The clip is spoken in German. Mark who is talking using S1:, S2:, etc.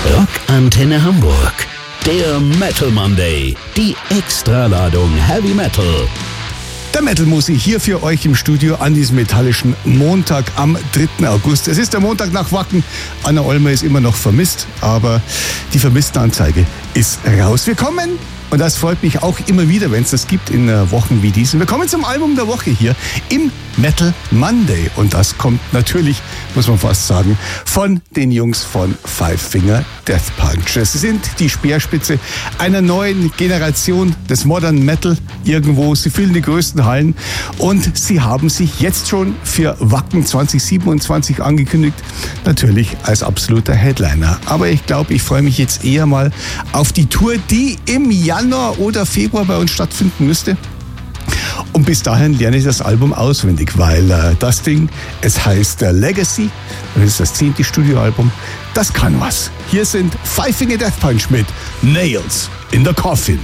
S1: Rockantenne Hamburg. Der Metal Monday. Die Extraladung Heavy Metal.
S2: Der Metal-Musi hier für euch im Studio an diesem metallischen Montag am 3. August. Es ist der Montag nach Wacken. Anna Olmer ist immer noch vermisst, aber die Vermisstenanzeige ist raus. Wir kommen, und das freut mich auch immer wieder, wenn es das gibt in Wochen wie diesen. Wir kommen zum Album der Woche hier im Metal Monday. Und das kommt natürlich, muss man fast sagen, von den Jungs von Five Finger Death Punch. Sie sind die Speerspitze einer neuen Generation des Modern Metal irgendwo. Sie füllen die größten Hallen und sie haben sich jetzt schon für Wacken 2027 angekündigt. Natürlich als absoluter Headliner. Aber ich glaube, ich freue mich jetzt eher mal auf die Tour, die im Januar oder Februar bei uns stattfinden müsste. Und bis dahin lerne ich das Album auswendig, weil das Ding, es heißt Legacy und es ist das 10. Studioalbum. Das kann was. Hier sind Five Finger Death Punch mit Nails in the Coffin.